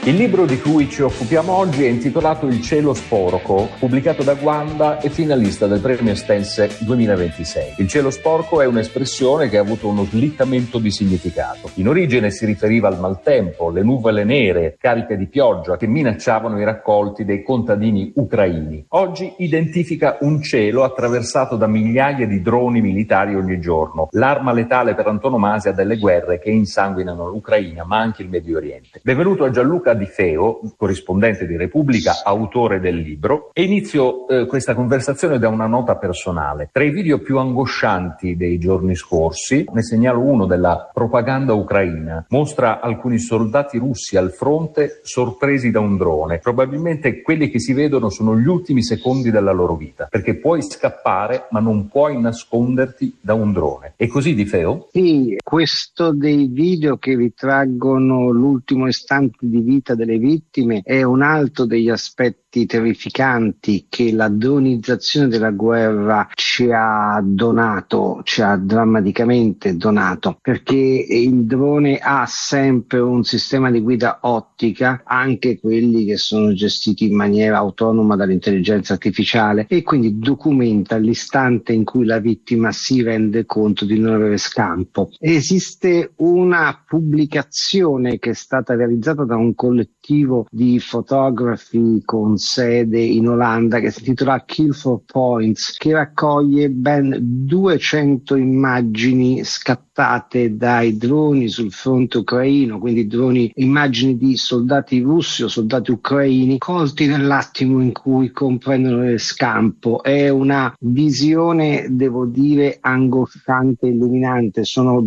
Il libro di cui ci occupiamo oggi è intitolato Il cielo sporco, pubblicato da Guanda e finalista del premio Stense 2026. Il cielo sporco è un'espressione che ha avuto uno slittamento di significato. In origine si riferiva al maltempo, le nuvole nere cariche di pioggia che minacciavano i raccolti dei contadini ucraini. Oggi identifica un cielo attraversato da migliaia di droni militari ogni giorno, l'arma letale per antonomasia delle guerre che insanguinano l'Ucraina ma anche il Medio Oriente. Benvenuto a Gianluca Di Feo, corrispondente di Repubblica, autore del libro, e inizio questa conversazione da una nota personale. Tra i video più angoscianti dei giorni scorsi ne segnalo uno della propaganda ucraina. Mostra alcuni soldati russi al fronte sorpresi da un drone. Probabilmente quelli che si vedono sono gli ultimi secondi della loro vita, perché puoi scappare ma non puoi nasconderti da un drone. È così, Di Feo? Sì, questo dei video che ritraggono l'ultimo istante di vita delle vittime è un altro degli aspetti terrificanti che la dronizzazione della guerra ci ha drammaticamente donato, perché il drone ha sempre un sistema di guida ottica, anche quelli che sono gestiti in maniera autonoma dall'intelligenza artificiale, e quindi documenta l'istante in cui la vittima si rende conto di non avere scampo. Esiste una pubblicazione che è stata realizzata da un collettivo di fotografi con sede in Olanda che si intitola Kill for Points, che raccoglie ben 200 immagini scattate dai droni sul fronte ucraino, quindi immagini di soldati russi o soldati ucraini colti nell'attimo in cui comprendono il scampo. È una visione, devo dire, angosciante e illuminante. Sono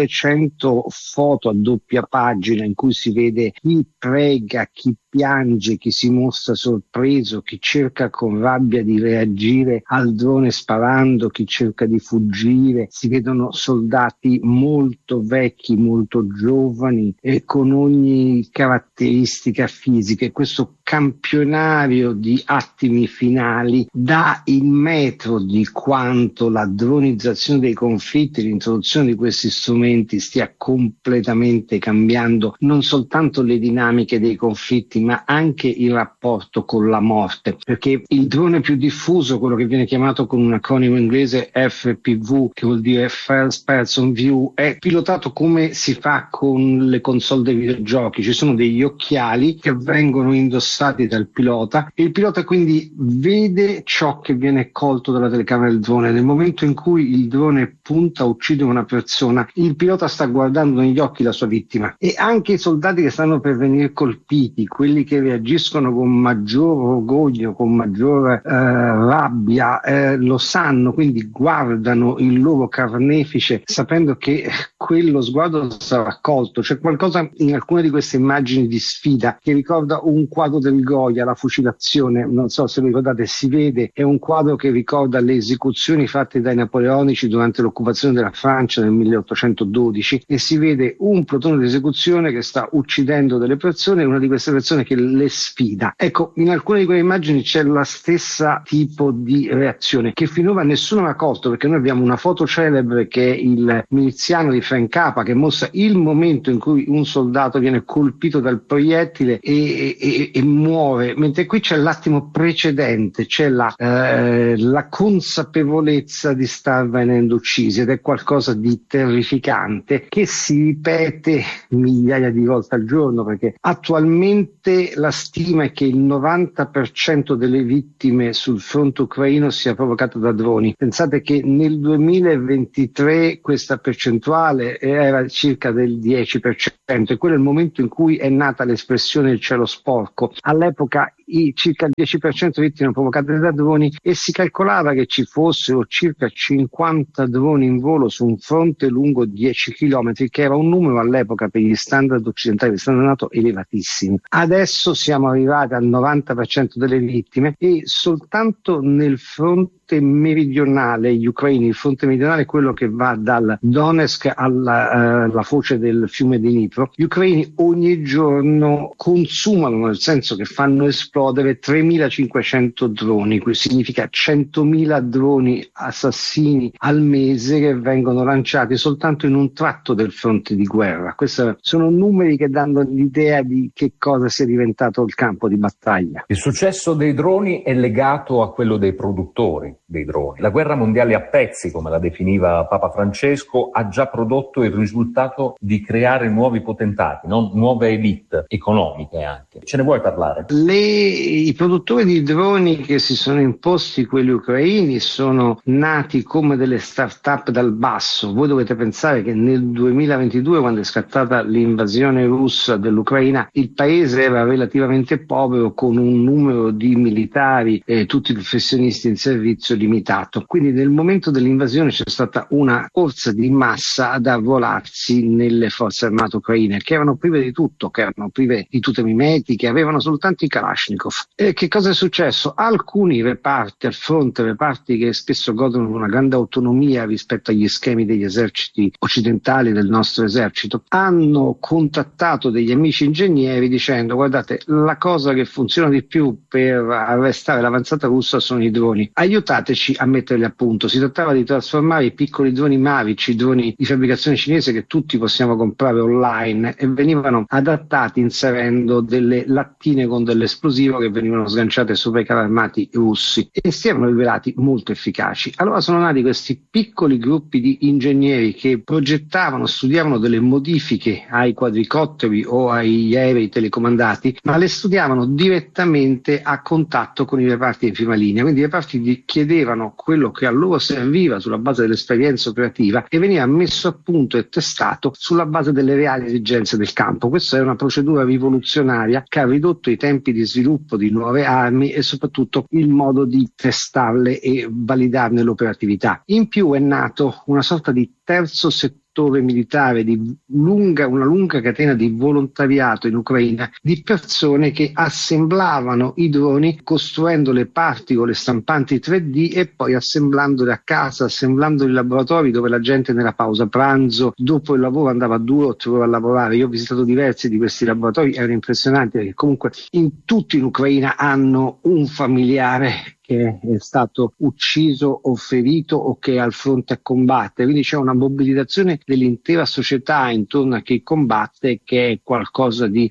200 foto a doppia pagina in cui si vede chi prega, chi piange, chi si mostra sorpreso, chi cerca con rabbia di reagire al drone sparando, chi cerca di fuggire. Si vedono soldati molto vecchi, molto giovani e con ogni caratteristica fisica. E questo campionario di attimi finali dà il metro di quanto la dronizzazione dei conflitti, l'introduzione di questi strumenti stia completamente cambiando non soltanto le dinamiche dei conflitti ma anche il rapporto con la morte, perché il drone più diffuso, quello che viene chiamato con un acronimo inglese FPV, che vuol dire First Person View, è pilotato come si fa con le console dei videogiochi. Ci sono degli occhiali che vengono indossati dal pilota e il pilota quindi vede ciò che viene colto dalla telecamera del drone. Nel momento in cui il drone punta a uccidere una persona, il pilota sta guardando negli occhi la sua vittima, e anche i soldati che stanno per venire colpiti, quelli che reagiscono con maggior orgoglio, con maggior rabbia, lo sanno, quindi guardano il loro carnefice sapendo che quello sguardo sarà colto. C'è qualcosa in alcune di queste immagini di sfida che ricorda un quadro del Goya, la fucilazione, non so se lo ricordate, si vede, è un quadro che ricorda le esecuzioni fatte dai napoleonici durante l'occupazione della Francia nel 1812, e si vede un plotone di esecuzione che sta uccidendo delle persone e una di queste persone che le sfida. Ecco, in alcune di quelle immagini c'è la stessa tipo di reazione che finora nessuno ha colto, perché noi abbiamo una foto celebre che è il miliziano di Frank Capra che mostra il momento in cui un soldato viene colpito dal proiettile e muore, mentre qui c'è l'attimo precedente, c'è la consapevolezza di star venendo uccisi, ed è qualcosa di terrificante che si ripete migliaia di volte al giorno, perché attualmente la stima è che il 90% delle vittime sul fronte ucraino sia provocato da droni. Pensate che nel 2023 questa percentuale era circa del 10%, e quello è il momento in cui è nata l'espressione il cielo sporco. All'epoca circa il 10% di vittime provocate da droni, e si calcolava che ci fossero circa 50 droni in volo su un fronte lungo 10 km, che era un numero all'epoca per gli standard occidentali, standard NATO, elevatissimo. Adesso siamo arrivati al 90% delle vittime, e soltanto nel fronte meridionale gli ucraini, il fronte meridionale è quello che va dal Donetsk alla foce del fiume Dnipro, gli ucraini ogni giorno consumano, nel senso che fanno esplodere 3.500 droni, questo significa 100.000 droni assassini al mese che vengono lanciati soltanto in un tratto del fronte di guerra. Questi sono numeri che danno l'idea di che cosa sia diventato il campo di battaglia. Il successo dei droni è legato a quello dei produttori dei droni. La guerra mondiale a pezzi, come la definiva Papa Francesco, ha già prodotto il risultato di creare nuovi potentati, no? Nuove elite economiche anche. Ce ne vuoi parlare? I produttori di droni che si sono imposti, quelli ucraini, sono nati come delle start-up dal basso. Voi dovete pensare che nel 2022, quando è scattata l'invasione russa dell'Ucraina, il paese era relativamente povero, con un numero di militari e tutti professionisti in servizio limitato. Quindi nel momento dell'invasione c'è stata una corsa di massa ad arruolarsi nelle forze armate ucraine, che erano prive di tutto, che erano prive di tute mimetiche, avevano soltanto i Kalashnikov. E che cosa è successo? Alcuni reparti al fronte, reparti che spesso godono di una grande autonomia rispetto agli schemi degli eserciti occidentali, del nostro esercito, hanno contattato degli amici ingegneri dicendo: guardate, la cosa che funziona di più per arrestare l'avanzata russa sono i droni, aiutateci a metterli a punto. Si trattava di trasformare i piccoli droni Mavic, i droni di fabbricazione cinese che tutti possiamo comprare online, e venivano adattati inserendo delle lattine con dell'esplosivo che venivano sganciate sopra i carri armati russi, e si erano rivelati molto efficaci. Allora sono nati questi piccoli gruppi di ingegneri che progettavano, studiavano delle modifiche ai quadricotteri o agli aerei telecomandati, ma le studiavano direttamente a contatto con i reparti in prima linea. Quindi i reparti chiedevano quello che a loro serviva sulla base dell'esperienza operativa e veniva messo a punto e testato sulla base delle reali esigenze del campo. Questa è una procedura rivoluzionaria che ha ridotto i tempi di sviluppo di nuove armi e soprattutto il modo di testarle e validarne l'operatività. In più è nato una sorta di terzo settore militare, una lunga catena di volontariato in Ucraina, di persone che assemblavano i droni costruendo le parti con le stampanti 3D e poi assemblandole a casa, assemblandoli in laboratori dove la gente nella pausa pranzo, dopo il lavoro, andava 2 o 3 ore a lavorare. Io ho visitato diversi di questi laboratori, erano impressionanti, perché comunque tutti in Ucraina hanno un familiare che è stato ucciso o ferito o che è al fronte a combattere, quindi c'è una mobilitazione dell'intera società intorno a chi combatte, che è qualcosa di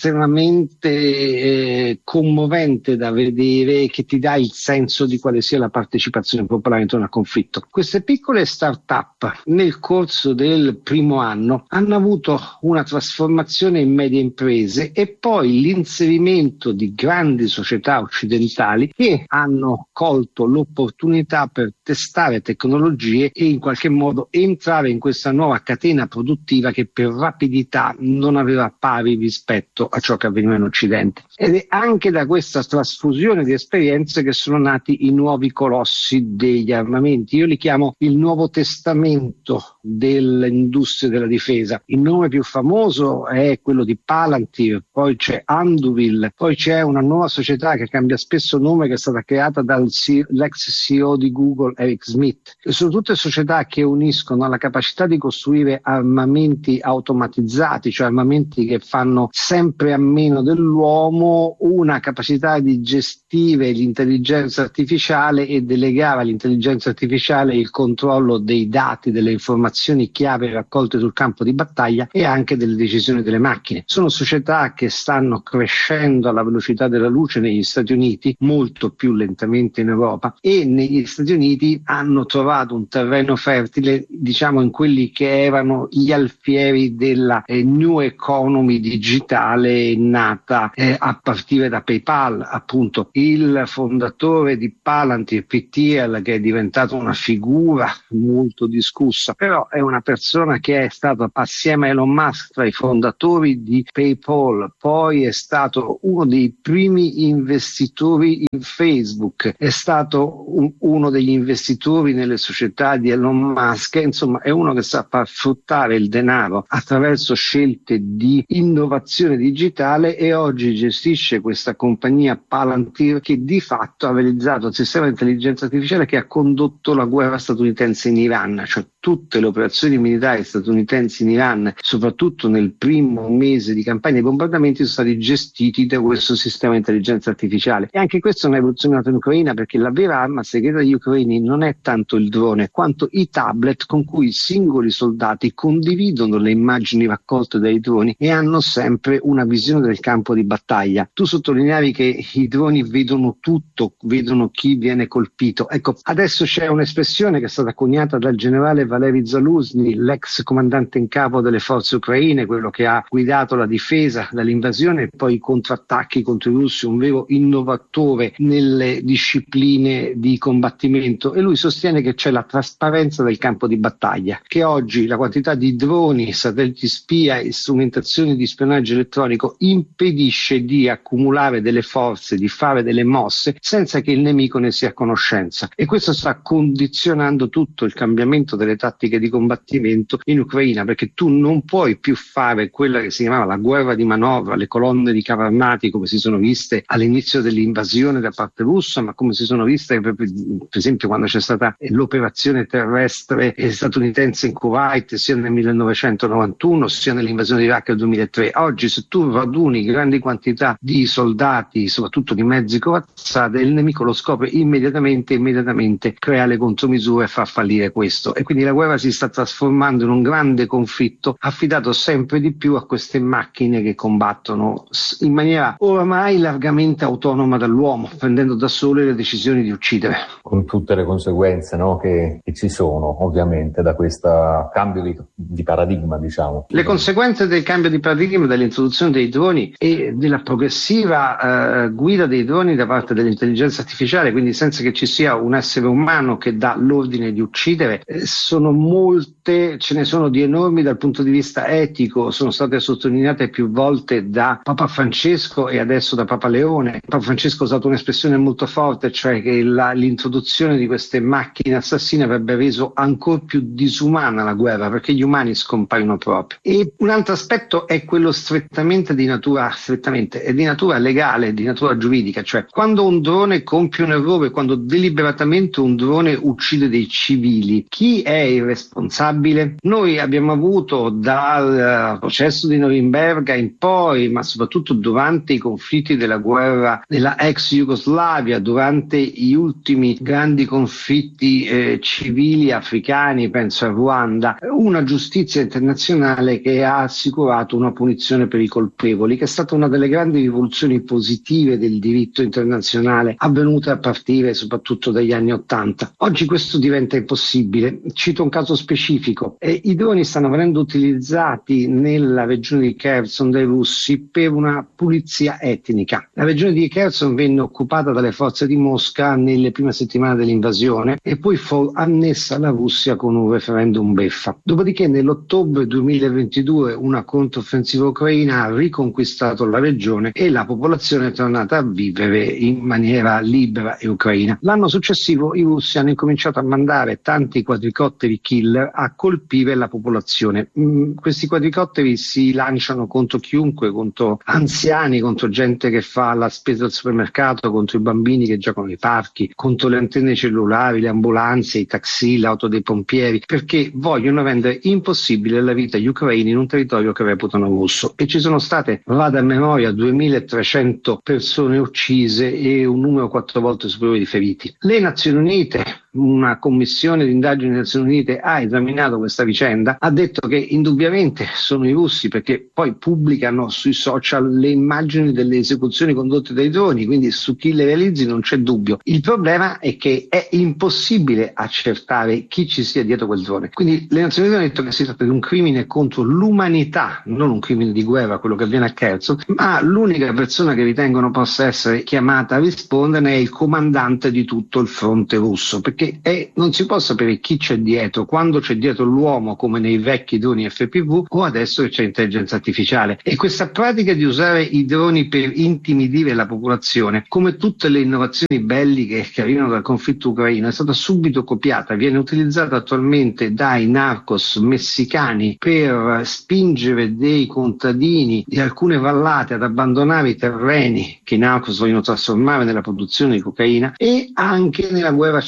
estremamente commovente da vedere, che ti dà il senso di quale sia la partecipazione popolare intorno al conflitto. Queste piccole start-up nel corso del primo anno hanno avuto una trasformazione in medie imprese e poi l'inserimento di grandi società occidentali che hanno colto l'opportunità per testare tecnologie e in qualche modo entrare in questa nuova catena produttiva che per rapidità non aveva pari rispetto a ciò che avveniva in Occidente. Ed è anche da questa trasfusione di esperienze che sono nati i nuovi colossi degli armamenti. Io li chiamo il nuovo testamento dell'industria della difesa. Il nome più famoso è quello di Palantir, poi c'è Anduril, poi c'è una nuova società che cambia spesso nome, che è stata creata dall'ex CEO di Google Eric Schmidt. Sono tutte società che uniscono la capacità di costruire armamenti automatizzati, cioè armamenti che fanno sempre a meno dell'uomo, una capacità di gestire l'intelligenza artificiale e delegare all'intelligenza artificiale il controllo dei dati, delle informazioni chiave raccolte sul campo di battaglia e anche delle decisioni delle macchine. Sono società che stanno crescendo alla velocità della luce negli Stati Uniti, molto più lentamente in Europa, e negli Stati Uniti hanno trovato un terreno fertile, diciamo, in quelli che erano gli alfieri della new economy digitale nata a partire da PayPal. Appunto, il fondatore di Palantir, Pete Thiel, che è diventato una figura molto discussa, però è una persona che è stato assieme a Elon Musk tra i fondatori di PayPal, poi è stato uno dei primi investitori in Facebook, è stato uno degli investitori nelle società di Elon Musk. Insomma, è uno che sa far fruttare il denaro attraverso scelte di innovazione digitale, e oggi gestisce questa compagnia Palantir, che di fatto ha realizzato il sistema di intelligenza artificiale che ha condotto la guerra statunitense in Iran, cioè tutte le operazioni militari statunitensi in Iran, soprattutto nel primo mese di campagna di bombardamenti, sono stati gestiti da questo sistema di intelligenza artificiale. E anche questa è una rivoluzione nata in Ucraina, perché la vera arma segreta degli ucraini non è tanto il drone quanto i tablet con cui i singoli soldati condividono le immagini raccolte dai droni e hanno sempre una visione del campo di battaglia. Tu sottolineavi che i droni vedono tutto, vedono chi viene colpito. Ecco, adesso c'è un'espressione che è stata coniata dal generale Valery Zaluzny, l'ex comandante in capo delle forze ucraine, quello che ha guidato la difesa dall'invasione e poi i contrattacchi contro i russi, un vero innovatore nelle discipline di combattimento, e lui sostiene che c'è la trasparenza del campo di battaglia, che oggi la quantità di droni, satelliti spia e strumentazioni di spionaggio elettronico impedisce di accumulare delle forze, di fare delle mosse senza che il nemico ne sia a conoscenza, e questo sta condizionando tutto il cambiamento delle tattiche di combattimento in Ucraina, perché tu non puoi più fare quella che si chiamava la guerra di manovra, le colonne di carri armati come si sono viste all'inizio dell'invasione da parte russa, ma come si sono viste per esempio quando c'è stata l'operazione terrestre statunitense in Kuwait sia nel 1991 sia nell'invasione di Iraq nel 2003. Oggi se tu raduni grandi quantità di soldati, soprattutto di mezzi corazzati, il nemico lo scopre immediatamente crea le contromisure e fa fallire questo, e quindi la guerra si sta trasformando in un grande conflitto affidato sempre di più a queste macchine che combattono in maniera oramai largamente autonoma dall'uomo, prendendo da sole le decisioni di uccidere. Con tutte le conseguenze, no, che ci sono ovviamente da questo cambio di paradigma, diciamo. Le conseguenze del cambio di paradigma, dell'introduzione dei droni e della progressiva guida dei droni da parte dell'intelligenza artificiale, quindi senza che ci sia un essere umano che dà l'ordine di uccidere, sono molte, ce ne sono di enormi dal punto di vista etico, sono state sottolineate più volte da Papa Francesco e adesso da Papa Leone. Papa Francesco ha usato un'espressione molto forte, cioè che l'introduzione di queste macchine assassine avrebbe reso ancora più disumana la guerra, perché gli umani scompaiono proprio. E un altro aspetto è quello strettamente di natura legale, di natura giuridica, cioè quando un drone compie un errore, quando deliberatamente un drone uccide dei civili, chi è il responsabile? Noi abbiamo avuto dal processo di Norimberga in poi, ma soprattutto durante i conflitti della guerra della ex Jugoslavia, durante gli ultimi grandi conflitti civili africani, penso a Ruanda, una giustizia internazionale che ha assicurato una punizione per i colpevoli, che è stata una delle grandi rivoluzioni positive del diritto internazionale avvenute a partire soprattutto dagli anni '80. Oggi questo diventa impossibile. Cito un caso specifico. I droni stanno venendo utilizzati nella regione di Kherson dai russi per una pulizia etnica. La regione di Kherson venne occupata dalle forze di Mosca nelle prime settimane dell'invasione e poi fu annessa alla Russia con un referendum beffa. Dopodiché nell'ottobre 2022 una controffensiva ucraina ha riconquistato la regione e la popolazione è tornata a vivere in maniera libera e ucraina. L'anno successivo i russi hanno incominciato a mandare tanti quadricotteri killer a colpire la popolazione. Questi quadricotteri si lanciano contro chiunque, contro anziani, contro gente che fa la spesa al supermercato, contro i bambini che giocano nei parchi, contro le antenne cellulari, le ambulanze, i taxi, le auto dei pompieri, perché vogliono rendere impossibile la vita agli ucraini in un territorio che reputano russo. E ci sono state, vado a memoria, 2300 persone uccise e un numero 4 volte superiore di feriti. Le Nazioni Unite, una commissione di indagini delle Nazioni Unite ha esaminato questa vicenda, ha detto che indubbiamente sono i russi, perché poi pubblicano sui social le immagini delle esecuzioni condotte dai droni, quindi su chi le realizzi non c'è dubbio. Il problema è che è impossibile accertare chi ci sia dietro quel drone. Quindi le Nazioni Unite hanno detto che si tratta di un crimine contro l'umanità, non un crimine di guerra, quello che avviene a Kherson, ma l'unica persona che ritengono possa essere chiamata a risponderne è il comandante di tutto il fronte russo, perché non si può sapere chi c'è dietro, quando c'è dietro l'uomo come nei vecchi droni FPV o adesso che c'è intelligenza artificiale. E questa pratica di usare i droni per intimidire la popolazione, come tutte le innovazioni belliche che arrivano dal conflitto ucraino, è stata subito copiata, viene utilizzata attualmente dai narcos messicani per spingere dei contadini di alcune vallate ad abbandonare i terreni che i narcos vogliono trasformare nella produzione di cocaina, e anche nella guerra civile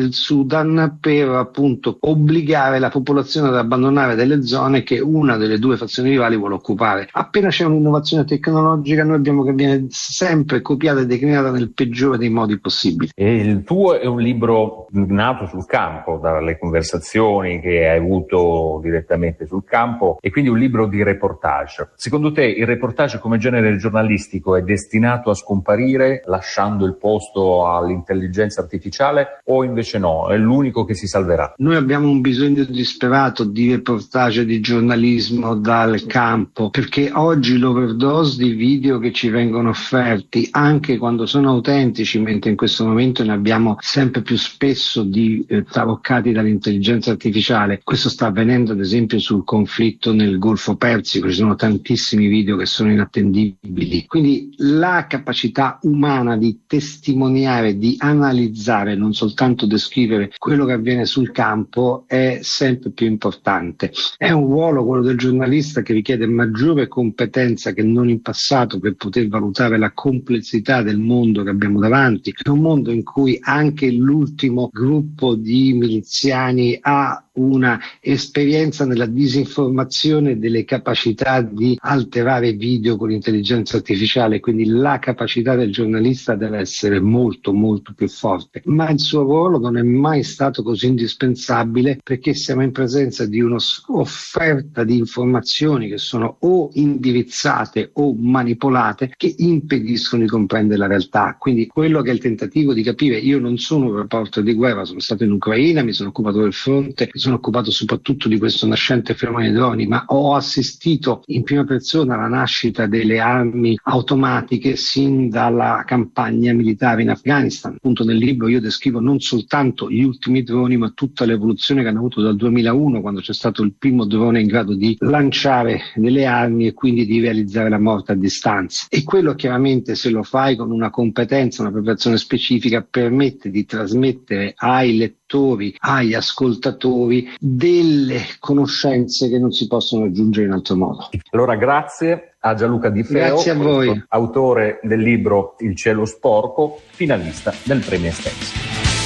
del Sudan per appunto obbligare la popolazione ad abbandonare delle zone che una delle due fazioni rivali vuole occupare. Appena c'è un'innovazione tecnologica noi abbiamo che viene sempre copiata e declinata nel peggiore dei modi possibili. E il tuo è un libro nato sul campo, dalle conversazioni che hai avuto direttamente sul campo, e quindi un libro di reportage. Secondo te il reportage come genere giornalistico è destinato a scomparire lasciando il posto all'intelligenza artificiale, o invece no, è l'unico che si salverà? Noi abbiamo un bisogno disperato di reportage, di giornalismo dal campo, perché oggi l'overdose di video che ci vengono offerti, anche quando sono autentici, mentre in questo momento ne abbiamo sempre più spesso di taroccati dall'intelligenza artificiale. Questo sta avvenendo ad esempio sul conflitto nel Golfo Persico, ci sono tantissimi video che sono inattendibili. Quindi la capacità umana di testimoniare, di analizzare, non soltanto descrivere quello che avviene sul campo, è sempre più importante. È un ruolo, quello del giornalista, che richiede maggiore competenza che non in passato per poter valutare la complessità del mondo che abbiamo davanti. È un mondo in cui anche l'ultimo gruppo di miliziani ha una esperienza nella disinformazione, delle capacità di alterare video con l'intelligenza artificiale, quindi la capacità del giornalista deve essere molto molto più forte, ma il suo ruolo non è mai stato così indispensabile, perché siamo in presenza di un'offerta di informazioni che sono o indirizzate o manipolate, che impediscono di comprendere la realtà. Quindi quello che è il tentativo di capire, io non sono un reporter di guerra, sono stato in Ucraina, mi sono occupato del fronte, mi sono occupato soprattutto di questo nascente fenomeno dei droni, ma ho assistito in prima persona alla nascita delle armi automatiche sin dalla campagna militare in Afghanistan. Appunto nel libro io descrivo non soltanto gli ultimi droni, ma tutta l'evoluzione che hanno avuto dal 2001, quando c'è stato il primo drone in grado di lanciare delle armi e quindi di realizzare la morte a distanza. E quello chiaramente, se lo fai con una competenza, una preparazione specifica, permette di trasmettere ai lettori, agli ascoltatori, delle conoscenze che non si possono raggiungere in altro modo. Allora grazie a Gianluca Di Feo, grazie a voi, autore del libro Il cielo sporco, finalista del premio Estensi.